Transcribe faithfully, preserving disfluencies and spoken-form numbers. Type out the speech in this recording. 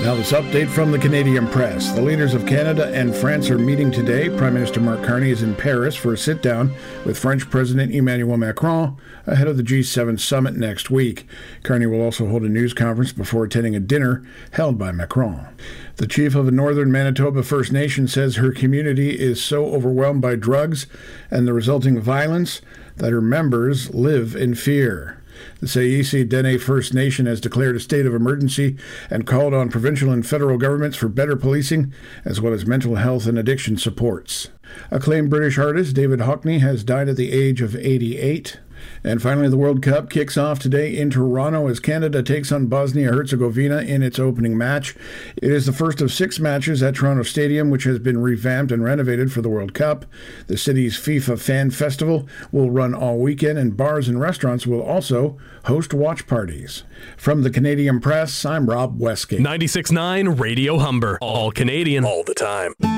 Now this update from the Canadian press. The leaders of Canada and France are meeting today. Prime Minister Mark Carney is in Paris for a sit-down with French President Emmanuel Macron ahead of the G seven summit next week. Carney will also hold a news conference before attending a dinner held by Macron. The chief of a northern Manitoba First Nation says her community is so overwhelmed by drugs and the resulting violence that her members live in fear. The Saisi Dene First Nation has declared a state of emergency and called on provincial and federal governments for better policing as well as mental health and addiction supports. Acclaimed British artist David Hockney has died at the age of eighty-eight. And finally, the World Cup kicks off today in Toronto as Canada takes on Bosnia-Herzegovina in its opening match. It is the first of six matches at Toronto Stadium, which has been revamped and renovated for the World Cup. The city's FIFA Fan Festival will run all weekend, and bars and restaurants will also host watch parties. From the Canadian Press, I'm Rob Westgate. ninety-six point nine Radio Humber. All Canadian. All the time.